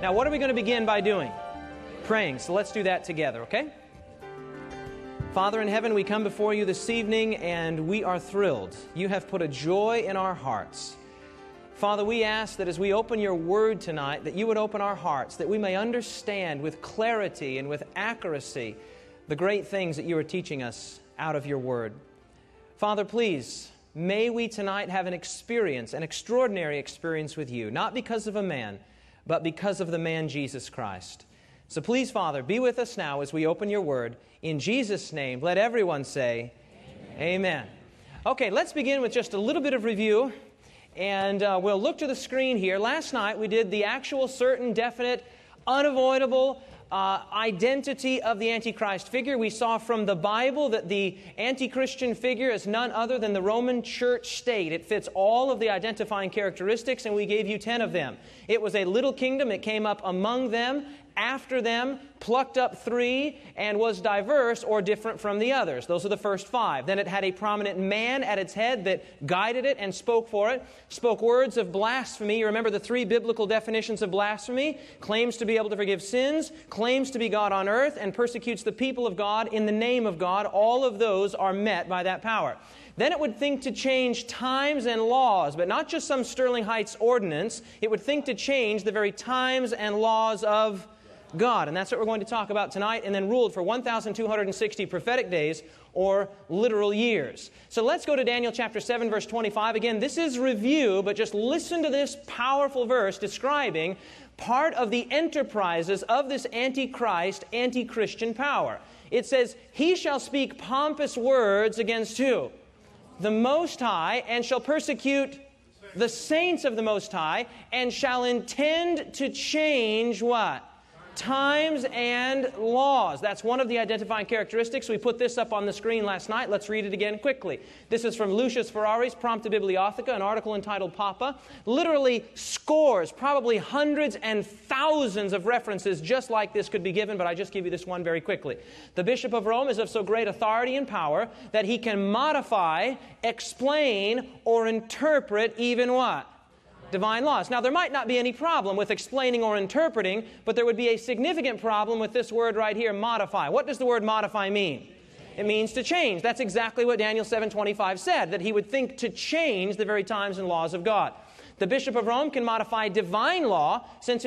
Now, what are we going to begin by doing? Praying. So let's do that together, okay? Father in heaven, we come before you this evening and we are thrilled. You have put a joy in our hearts. Father, we ask that as we open your word tonight, that you would open our hearts, that we may understand with clarity and with accuracy the great things that you are teaching us out of your word. Father, please, may we tonight have an experience, an extraordinary experience with you, not because of a man, but because of the man Jesus Christ. So please, Father, be with us now as we open your word. In Jesus' name, let everyone say, Amen. Okay, let's begin with just a little bit of review, and we'll look to the screen here. Last night we did the actual, certain, definite, unavoidable identity of the Antichrist figure. We saw from the Bible that the anti-Christian figure is none other than the Roman Church state. It fits all of the identifying characteristics, and we gave you 10 of them. It was a little kingdom. It came up among them, after them, plucked up 3, and was diverse or different from the others. Those are the first 5. Then it had a prominent man at its head that guided it and spoke for it, spoke words of blasphemy. You remember the 3 biblical definitions of blasphemy: claims to be able to forgive sins, claims to be God on earth, and persecutes the people of God in the name of God. All of those are met by that power. Then it would think to change times and laws, but not just some Sterling Heights ordinance. It would think to change the very times and laws of God. And that's what we're going to talk about tonight, and then ruled for 1,260 prophetic days, or literal years. So let's go to Daniel chapter 7, verse 25. Again, this is review, but just listen to this powerful verse describing part of the enterprises of this Antichrist, anti-Christian power. It says, "He shall speak pompous words against" who? The Most High, and shall persecute the saints of the Most High, and shall intend to change what? Times and laws. That's one of the identifying characteristics. We put this up on the screen last night. Let's read it again quickly. This is from Lucius Ferrari's Prompta Bibliotheca, an article entitled Papa. Literally scores, probably hundreds and thousands of references just like this could be given, but I just give you this one very quickly. The Bishop of Rome is of so great authority and power that he can modify, explain, or interpret even what? Divine laws. Now, there might not be any problem with explaining or interpreting, but there would be a significant problem with this word right here, modify. What does the word modify mean? It means to change. That's exactly what Daniel 7:25 said, that he would think to change the very times and laws of God. The Bishop of Rome can modify divine law, since